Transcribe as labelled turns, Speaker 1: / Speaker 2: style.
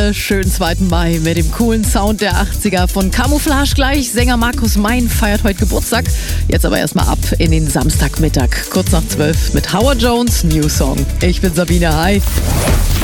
Speaker 1: Schönen 2. Mai mit dem coolen Sound der 80er von Camouflage gleich. Sänger Markus Mein feiert heute Geburtstag. Jetzt aber erstmal ab in den Samstagmittag. Kurz nach 12 mit Howard Jones, New Song. Ich bin Sabine, hi.